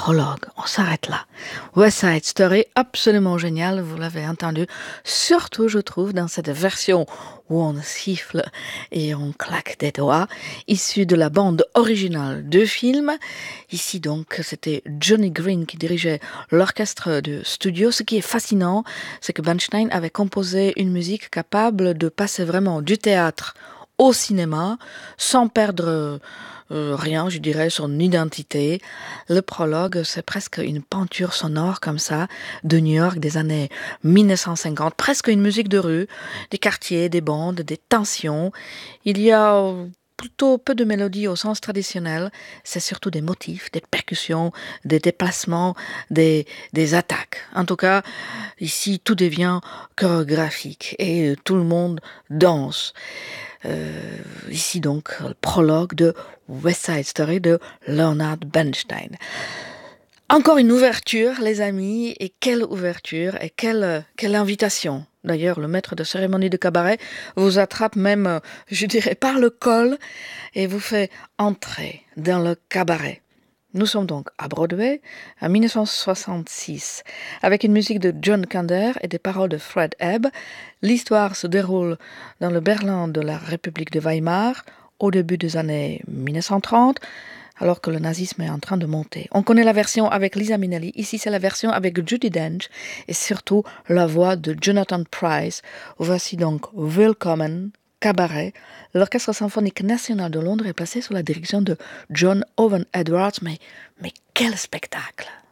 prologue. On s'arrête là. West Side Story, absolument génial, vous l'avez entendu. Surtout, je trouve, dans cette version où on siffle et on claque des doigts, issue de la bande originale du film. Ici, donc, c'était Johnny Green qui dirigeait l'orchestre de studio. Ce qui est fascinant, c'est que Bernstein avait composé une musique capable de passer vraiment du théâtre au cinéma, sans perdre rien, je dirais, son identité. Le prologue, c'est presque une peinture sonore comme ça, de New York des années 1950, presque une musique de rue, des quartiers, des bandes, des tensions. Il y a plutôt peu de mélodies au sens traditionnel, c'est surtout des motifs, des percussions, des déplacements, des attaques. En tout cas, ici, tout devient chorégraphique et tout le monde danse. Ici donc, le prologue de West Side Story de Leonard Bernstein. Encore une ouverture, les amis, et quelle ouverture, et quelle invitation. D'ailleurs, le maître de cérémonie de cabaret vous attrape même, je dirais, par le col et vous fait entrer dans le cabaret. Nous sommes donc à Broadway, en 1966, avec une musique de John Kander et des paroles de Fred Ebb. L'histoire se déroule dans le Berlin de la République de Weimar, au début des années 1930, alors que le nazisme est en train de monter. On connaît la version avec Liza Minnelli, ici c'est la version avec Judi Dench, et surtout la voix de Jonathan Pryce. Voici donc Willkommen, cabaret. L'Orchestre symphonique national de Londres est placé sous la direction de John Owen Edwards, mais quel spectacle!